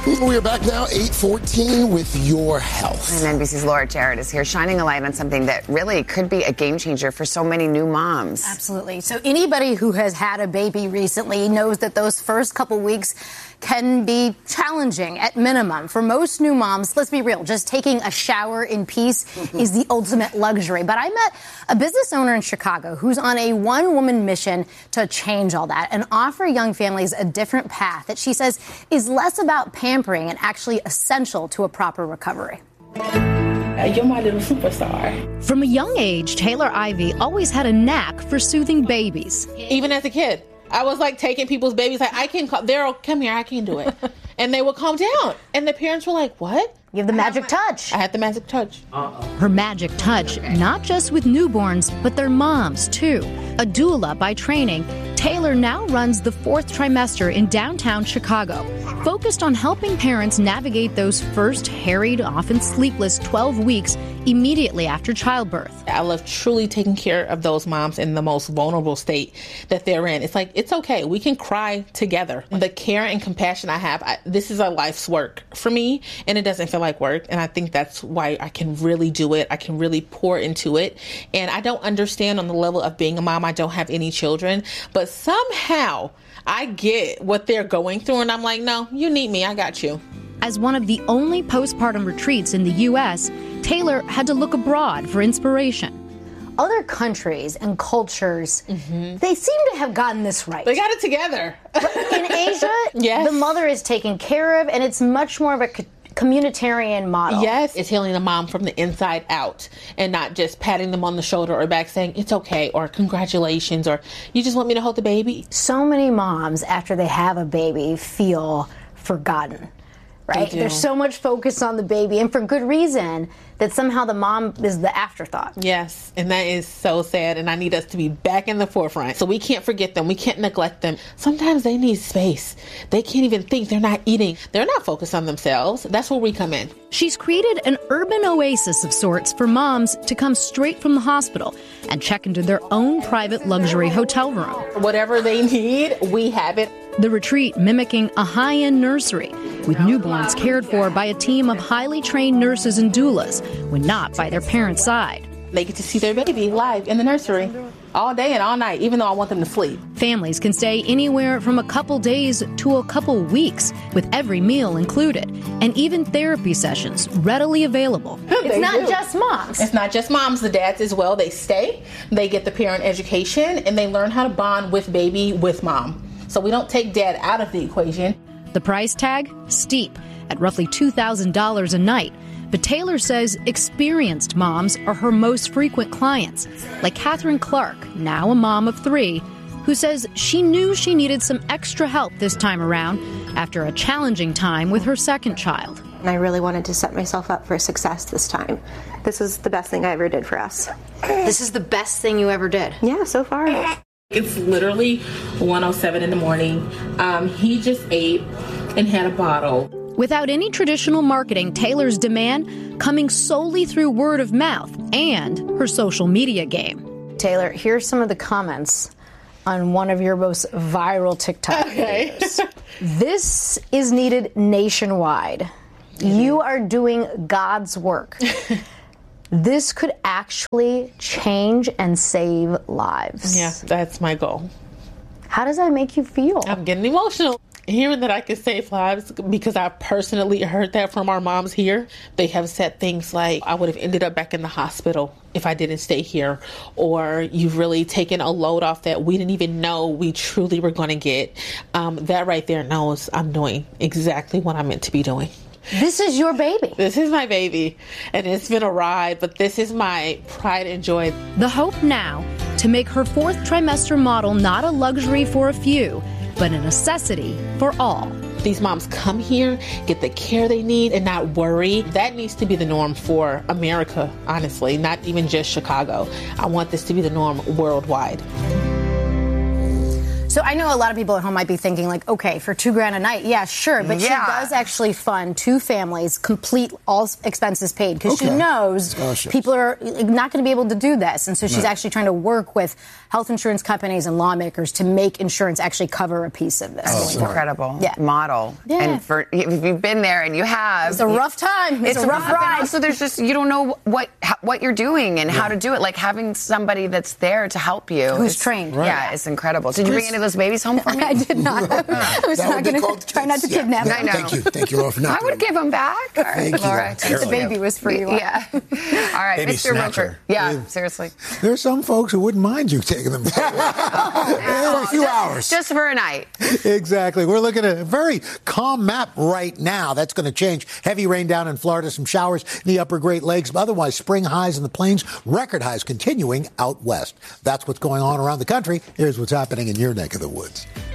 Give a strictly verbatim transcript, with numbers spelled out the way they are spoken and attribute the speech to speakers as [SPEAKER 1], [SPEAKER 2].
[SPEAKER 1] We are back now, eight fourteen, with your health.
[SPEAKER 2] And N B C's Laura Jarrett is here shining a light on something that really could be a game changer for so many new moms.
[SPEAKER 3] Absolutely. So anybody who has had a baby recently knows that those first couple weeks can be challenging at minimum. For most new moms, let's be real, just taking a shower in peace is the ultimate luxury. But I met a business owner in Chicago who's on a one-woman mission to change all that and offer young families a different path that she says is less about pampering and actually essential to a proper recovery.
[SPEAKER 4] You're my little superstar.
[SPEAKER 5] From a young age, Taylor Ivy always had a knack for soothing babies.
[SPEAKER 4] Even as a kid, I was like taking people's babies, like, I can, Daryl, come here, I can do it. And they would calm down. And the parents were like, what?
[SPEAKER 3] You have the magic touch.
[SPEAKER 4] I had the magic touch.
[SPEAKER 5] Uh-oh. Her magic touch, not just with newborns, but their moms, too. A doula by training, Taylor now runs the fourth trimester in downtown Chicago, focused on helping parents navigate those first harried, often sleepless twelve weeks immediately after childbirth.
[SPEAKER 4] I love truly taking care of those moms in the most vulnerable state that they're in. It's like, it's okay. We can cry together. The care and compassion I have, I, this is a life's work for me, and it doesn't feel like work. And I think that's why I can really do it. I can really pour into it. And I don't understand on the level of being a mom. I don't have any children, but somehow I get what they're going through. And I'm like, no, you need me. I got you.
[SPEAKER 5] As one of the only postpartum retreats in the U S, Taylor had to look abroad for inspiration.
[SPEAKER 3] Other countries and cultures, mm-hmm. they seem to have gotten this right.
[SPEAKER 4] They got it together.
[SPEAKER 3] But in Asia, yes. the mother is taken care of, and it's much more of a co- communitarian model.
[SPEAKER 4] Yes, it's healing a mom from the inside out and not just patting them on the shoulder or back saying, it's okay, or congratulations, or you just want me to hold the baby.
[SPEAKER 3] So many moms, after they have a baby, feel forgotten. Right? There's so much focus on the baby, and for good reason, that somehow the mom is the afterthought.
[SPEAKER 4] Yes, and that is so sad, and I need us to be back in the forefront. So we can't forget them. We can't neglect them. Sometimes they need space. They can't even think. They're not eating. They're not focused on themselves. That's where we come in.
[SPEAKER 5] She's created an urban oasis of sorts for moms to come straight from the hospital and check into their own private luxury hotel room.
[SPEAKER 4] Whatever they need, we have it.
[SPEAKER 5] The retreat mimicking a high-end nursery, with newborns cared for by a team of highly trained nurses and doulas, when not by their parents' side.
[SPEAKER 4] They get to see their baby live in the nursery all day and all night, even though I want them to sleep.
[SPEAKER 5] Families can stay anywhere from a couple days to a couple weeks, with every meal included, and even therapy sessions readily available.
[SPEAKER 3] It's not do. just moms.
[SPEAKER 4] It's not just moms, the dads as well. They stay, they get the parent education, and they learn how to bond with baby with mom. So we don't take dad out of the equation.
[SPEAKER 5] The price tag? Steep, at roughly two thousand dollars a night. But Taylor says experienced moms are her most frequent clients, like Catherine Clark, now a mom of three, who says she knew she needed some extra help this time around after a challenging time with her second child.
[SPEAKER 6] And I really wanted to set myself up for success this time. This was the best thing I ever did for us.
[SPEAKER 3] This is the best thing you ever did?
[SPEAKER 6] Yeah, so far.
[SPEAKER 4] It's literally one oh seven in the morning. Um, he just ate and had a bottle.
[SPEAKER 5] Without any traditional marketing, Taylor's demand coming solely through word of mouth and her social media game.
[SPEAKER 3] Taylor, here's some of the comments on one of your most viral TikTok
[SPEAKER 4] okay.
[SPEAKER 3] videos. This is needed nationwide. Mm-hmm. You are doing God's work. This could actually change and save lives.
[SPEAKER 4] Yeah, that's my goal.
[SPEAKER 3] How does that make you feel?
[SPEAKER 4] I'm getting emotional. Hearing that I can save lives, because I personally heard that from our moms here. They have said things like, I would have ended up back in the hospital if I didn't stay here. Or you've really taken a load off that we didn't even know we truly were going to get. Um, that right there knows I'm doing exactly what I'm meant to be doing.
[SPEAKER 3] This is your baby.
[SPEAKER 4] This is my baby, and it's been a ride, but this is my pride and joy.
[SPEAKER 5] The hope now to make her fourth trimester model not a luxury for a few, but a necessity for all.
[SPEAKER 4] These moms come here, get the care they need, and not worry. That needs to be the norm for America, honestly, not even just Chicago. I want this to be the norm worldwide.
[SPEAKER 3] So I know a lot of people at home might be thinking, like, okay, for two grand a night, yeah, sure. But
[SPEAKER 2] Yeah.
[SPEAKER 3] she does actually fund two families, complete all expenses paid, because
[SPEAKER 1] Okay.
[SPEAKER 3] she knows
[SPEAKER 1] Gosh, yes.
[SPEAKER 3] people are not going to be able to do this. And so she's
[SPEAKER 1] Right.
[SPEAKER 3] actually trying to work with health insurance companies and lawmakers to make insurance actually cover a piece of this.
[SPEAKER 2] That's
[SPEAKER 3] going forward.
[SPEAKER 2] incredible
[SPEAKER 3] Yeah.
[SPEAKER 2] model.
[SPEAKER 3] Yeah.
[SPEAKER 2] And for if you've been there and you have,
[SPEAKER 3] It's a rough time. It's,
[SPEAKER 2] It's
[SPEAKER 3] a rough
[SPEAKER 2] and
[SPEAKER 3] ride.
[SPEAKER 2] also, there's just you don't know what how, what you're doing and how to do it. Like having somebody that's there to help you,
[SPEAKER 3] Who's
[SPEAKER 2] is-
[SPEAKER 3] trained.
[SPEAKER 2] Yeah, it's incredible. Did you bring any of those babies home for me?
[SPEAKER 3] I did not. I was
[SPEAKER 1] That
[SPEAKER 3] not
[SPEAKER 1] would be
[SPEAKER 3] going
[SPEAKER 1] called-
[SPEAKER 3] to try not to
[SPEAKER 1] yeah.
[SPEAKER 3] kidnap
[SPEAKER 1] Yeah,
[SPEAKER 3] her.
[SPEAKER 2] I know.
[SPEAKER 1] Thank you. Thank you, Laura, for not
[SPEAKER 2] I would
[SPEAKER 1] doing
[SPEAKER 2] give them back. All right,
[SPEAKER 1] Thank you,
[SPEAKER 2] Laura.
[SPEAKER 1] Laura.
[SPEAKER 3] The baby was for you.
[SPEAKER 2] Yeah. All right,
[SPEAKER 7] Baby
[SPEAKER 2] Mister
[SPEAKER 7] snatcher.
[SPEAKER 2] Roker. Yeah,
[SPEAKER 1] Babe.
[SPEAKER 2] seriously.
[SPEAKER 1] There's some folks who wouldn't mind you taking them for a few hours.
[SPEAKER 2] Just for a night.
[SPEAKER 7] Exactly. We're looking at a very calm map right now. That's going to change. Heavy rain down in Florida, some showers in the upper Great Lakes. Otherwise, spring highs in the plains, record highs continuing out west. That's what's going on around the country. Here's what's happening in your neck of the woods.